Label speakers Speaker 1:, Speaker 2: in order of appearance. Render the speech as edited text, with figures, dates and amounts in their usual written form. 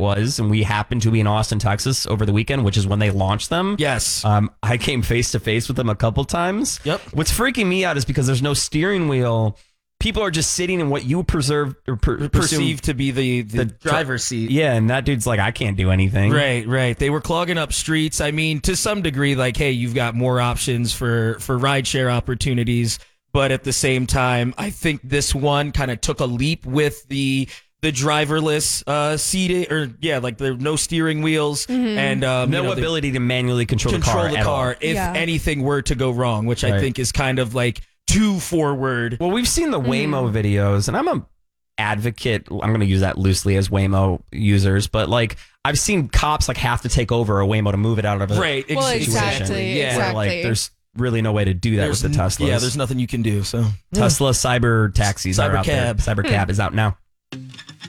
Speaker 1: was, and we happened to be in Austin, Texas over the weekend, which is when they launched them.
Speaker 2: Yes.
Speaker 1: I came face to face with them a couple times.
Speaker 2: Yep.
Speaker 1: What's freaking me out is because there's no steering wheel. People are just sitting in what you
Speaker 2: perceive to be the driver's seat.
Speaker 1: Yeah, and that dude's like, I can't do anything.
Speaker 2: Right. They were clogging up streets. I mean, to some degree, like, hey, you've got more options for rideshare opportunities. But at the same time, I think this one kind of took a leap with the driverless seating, or like the no steering wheels and
Speaker 1: no ability to manually control the car
Speaker 2: if anything were to go wrong, which I think is kind of like too forward.
Speaker 1: Well, we've seen the Waymo videos, and I'm a advocate. I'm going to use that loosely as Waymo users, but like I've seen cops like have to take over a Waymo to move it out of a situation.
Speaker 3: Well, exactly.
Speaker 1: Where, like there's really no way to do that with the Teslas.
Speaker 2: Yeah, there's nothing you can do. So
Speaker 1: Tesla cyber taxis are out there.
Speaker 2: Cybercab.
Speaker 1: Cybercab is out now.